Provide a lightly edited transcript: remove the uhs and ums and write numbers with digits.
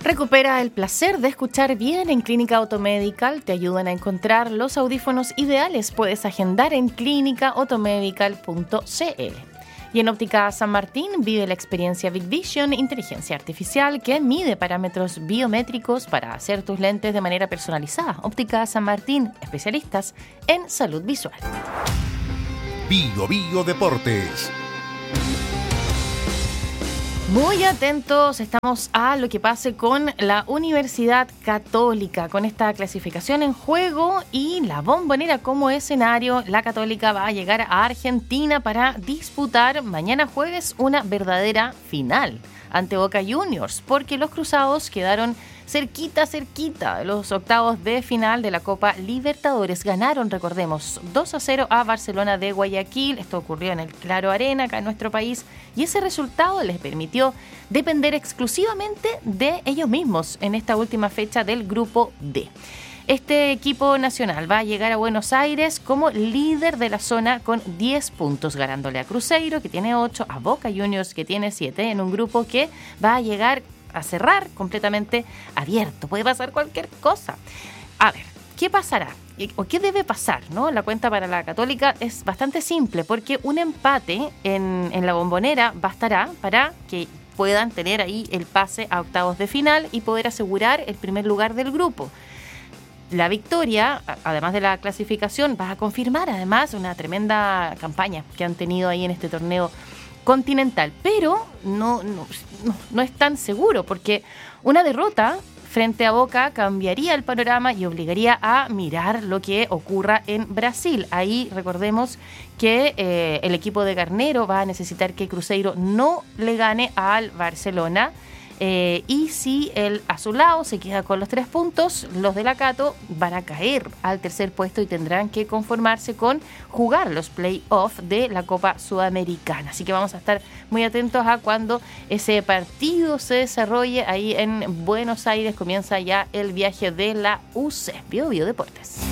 Recupera el placer de escuchar bien en Clínica Automedical. Te ayudan a encontrar los audífonos ideales. Puedes agendar en clinicaautomedical.cl. Y en Óptica San Martín vive la experiencia Big Vision, inteligencia artificial que mide parámetros biométricos para hacer tus lentes de manera personalizada. Óptica San Martín, especialistas en salud visual. Bio Deportes. Muy atentos estamos a lo que pase con la Universidad Católica, con esta clasificación en juego y la Bombonera como escenario. La Católica va a llegar a Argentina para disputar mañana jueves una verdadera final ante Boca Juniors, porque los cruzados quedaron cerquita de los octavos de final de la Copa Libertadores. Ganaron, recordemos, 2-0 a Barcelona de Guayaquil. Esto ocurrió en el Claro Arena, acá en nuestro país, y ese resultado les permitió depender exclusivamente de ellos mismos en esta última fecha del Grupo D. Este equipo nacional va a llegar a Buenos Aires como líder de la zona con 10 puntos, ganándole a Cruzeiro, que tiene 8, a Boca Juniors, que tiene 7, en un grupo que va a llegar a cerrar completamente abierto. Puede pasar cualquier cosa. A ver, ¿qué pasará? ¿O qué debe pasar? ¿No? La cuenta para la Católica es bastante simple, porque un empate en la Bombonera bastará para que puedan tener ahí el pase a octavos de final y poder asegurar el primer lugar del grupo. La victoria, además de la clasificación, va a confirmar además una tremenda campaña que han tenido ahí en este torneo continental, pero no es tan seguro, porque una derrota frente a Boca cambiaría el panorama y obligaría a mirar lo que ocurra en Brasil. Ahí recordemos que el equipo de Garnero va a necesitar que Cruzeiro no le gane al Barcelona. Y si el azulado se queda con los 3 puntos, los de la Cato van a caer al tercer puesto y tendrán que conformarse con jugar los play-off de la Copa Sudamericana. Así que vamos a estar muy atentos a cuando ese partido se desarrolle ahí en Buenos Aires. Comienza ya el viaje de la UC Bio Deportes.